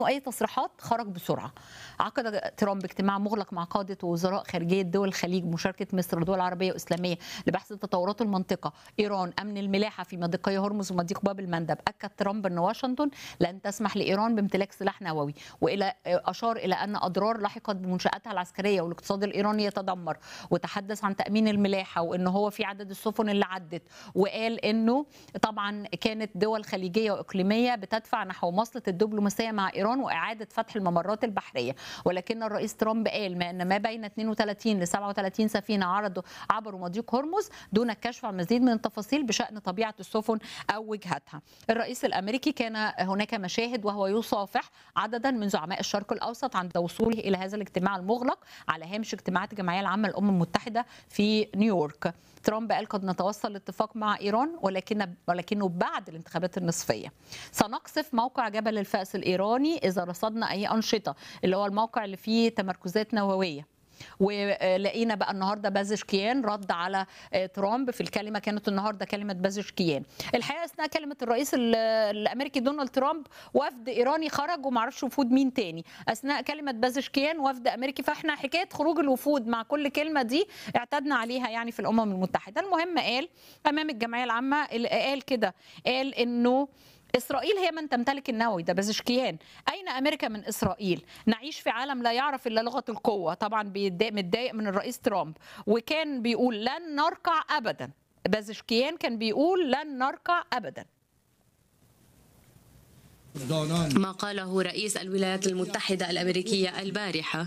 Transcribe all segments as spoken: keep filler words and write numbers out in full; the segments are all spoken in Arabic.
اي تصريحات خرج بسرعه. عقد ترامب اجتماع مغلق مع قاده وزراء خارجيه دول الخليج بمشاركه مصر ودول عربيه واسلاميه لبحث تطورات المنطقه، ايران، امن الملاحه في مضيقي هرمز ومضيق باب المندب. اكد ترامب ان واشنطن لن تسمح لايران بامتلاك سلاح نووي، والى اشار الى ان اضرار لاحقت بمنشاتها العسكريه والاقتصاد الايراني يتدمر، وتحدث عن تامين الملاحه وان هو في عدد السفن اللي عدت، وقال انه طبعا كانت دول خليجيه واقليميه بتدفع نحو مصلحه الدبلوماسيه مع ايران واعاده فتح الممرات البحريه. ولكن الرئيس ترامب قال ما ان ما بين اثنين وثلاثين ل سبعة وثلاثين سفينه عرضوا عبروا مضيق هرمز دون الكشف عن مزيد من التفاصيل بشان طبيعه السفن او وجهتها. الرئيس الامريكي كان هناك مشاهد وهو يصافح عددا من زعماء الشرق الاوسط عند وصوله الى هذا الاجتماع المغلق على هامش اجتماعات الجمعيه العامه للامم المتحده في نيويورك. ترامب قال قد نتوصل لاتفاق مع ايران ولكن ولكنه بعد الانتخابات النصفيه. سنقصف موقع جبل الفأس الايراني اذا رصدنا اي انشطه، اللي هو الموقع اللي فيه تمركزات نوويه. ولقينا بقى النهارده بازشكيان رد على ترامب في الكلمه، كانت النهارده كلمه بازشكيان. الحقيقه اثناء كلمه الرئيس الامريكي دونالد ترامب وفد ايراني خرج وما اعرفش وفود مين تاني اثناء كلمه بازشكيان وفد امريكي، فاحنا حكايه خروج الوفود مع كل كلمه دي اعتدنا عليها يعني في الامم المتحده. المهم قال امام الجمعيه العامه، قال كده، قال انه إسرائيل هي من تمتلك النووي، ده بازشكيان. أين أمريكا من إسرائيل؟ نعيش في عالم لا يعرف إلا لغة القوة. طبعا متضايق من الرئيس ترامب، وكان بيقول لن نركع أبدا. بازشكيان كان بيقول لن نركع أبدا. ما قاله رئيس الولايات المتحدة الأمريكية البارحة.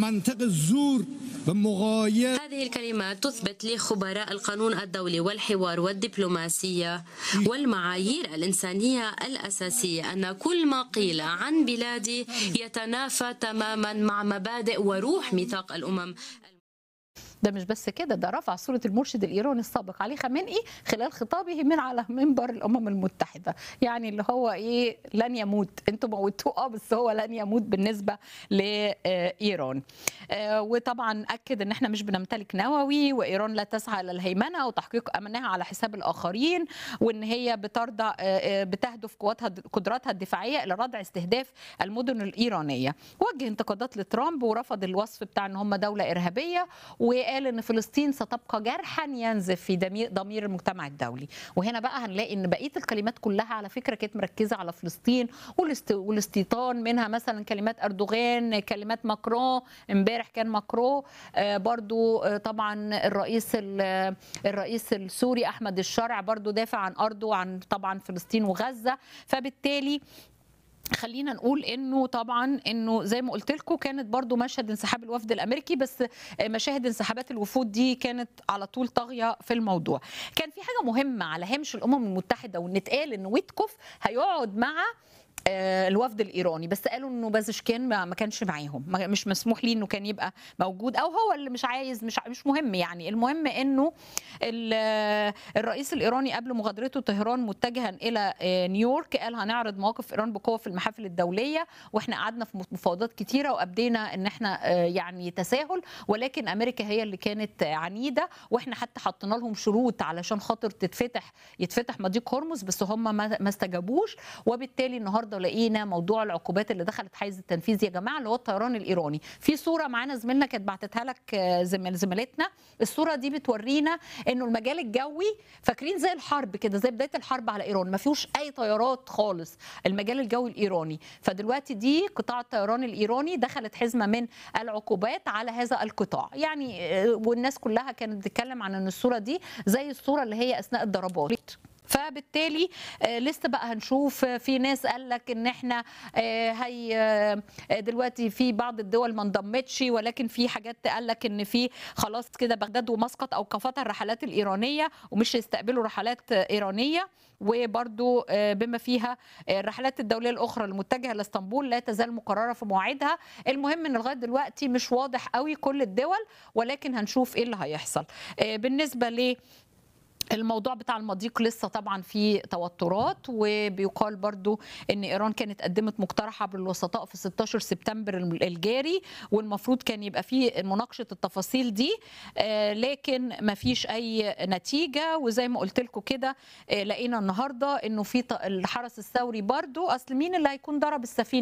هذه الكلمات تثبت لخبراء القانون الدولي والحوار والدبلوماسية والمعايير الإنسانية الأساسية أن كل ما قيل عن بلادي يتنافى تماما مع مبادئ وروح ميثاق الأمم. ده مش بس كده، ده رفع صورة المرشد الإيراني السابق علي خامنئي خلال خطابه من على منبر الأمم المتحدة، يعني اللي هو إيه، لن يموت، أنتم موتوه اه بس هو لن يموت بالنسبة لإيران. وطبعا أكد إن إحنا مش بنمتلك نووي، وإيران لا تسعى إلى الهيمنة وتحقيق أمنها على حساب الآخرين، وإن هي بترضى بتهدف قواتها قدراتها الدفاعية إلى ردع استهداف المدن الإيرانية. وجه انتقادات لترامب ورفض الوصف بتاع إن هم دولة إرهابية، و قال ان فلسطين ستبقى جرحا ينزف في ضمير المجتمع الدولي. وهنا بقى هنلاقي ان بقيه الكلمات كلها على فكره كانت مركزه على فلسطين والاستيطان، منها مثلا كلمات اردوغان، كلمات ماكرون، امبارح كان ماكرون برضو. طبعا الرئيس الرئيس السوري احمد الشرع برضو دافع عن ارضه وعن طبعا فلسطين وغزه. فبالتالي خلينا نقول انه طبعا انه زي ما قلت لكم كانت برضو مشهد انسحاب الوفد الامريكي، بس مشاهد انسحابات الوفود دي كانت على طول طاغيه في الموضوع. كان في حاجه مهمه على هامش الامم المتحده، وان اتقال ان ويتكوف هيقعد مع الوفد الايراني، بس قالوا انه بازشكيان ما كانش معاهم، مش مسموح ليه انه كان يبقى موجود، او هو اللي مش عايز، مش مش مهم يعني. المهم انه الرئيس الايراني قبل مغادرته طهران متجها الى نيويورك قال هنعرض مواقف ايران بقوه في المحافل الدوليه، واحنا قعدنا في مفاوضات كتيره وابدينا ان احنا يعني تساهل، ولكن امريكا هي اللي كانت عنيده، واحنا حتى حطينا لهم شروط علشان خاطر تتفتح يتفتح مضيق هرمز، بس هم ما استجابوش. وبالتالي النهارده لقينا موضوع العقوبات اللي دخلت حيز التنفيذ يا جماعه، اللي هو الطيران الايراني. في صوره معانا زميلنا كانت بعتتها لك زميل زميلتنا، الصوره دي بتورينا انه المجال الجوي فاكرين زي الحرب كده، زي بدايه الحرب على ايران، ما فيهوش اي طيارات خالص المجال الجوي الايراني. فدلوقتي دي قطاع الطيران الايراني دخلت حزمه من العقوبات على هذا القطاع يعني. والناس كلها كانت بتتكلم عن ان الصوره دي زي الصوره اللي هي اثناء الضربات. فبالتالي لسه بقى هنشوف. في ناس قال لك ان احنا هي دلوقتي في بعض الدول ما انضمتش، ولكن في حاجات قال لك ان في خلاص كده بغداد ومسقط اوقفتها الرحلات الايرانيه ومش هيستقبلوا رحلات ايرانيه، وبرده بما فيها الرحلات الدوليه الاخرى المتجهه لاسطنبول لا تزال مقرره في مواعيدها. المهم ان لغايه دلوقتي مش واضح قوي كل الدول، ولكن هنشوف ايه اللي هيحصل. بالنسبه ل الموضوع بتاع المضيق لسه طبعا في توترات، وبيقال برضو ان ايران كانت قدمت مقترح عبر الوسطاء في ستاشر سبتمبر الجاري، والمفروض كان يبقى فيه مناقشه التفاصيل دي، لكن ما فيش اي نتيجه. وزي ما قلت لكم كده لقينا النهارده انه في الحرس الثوري برضو، اصل مين اللي هيكون ضرب السفينه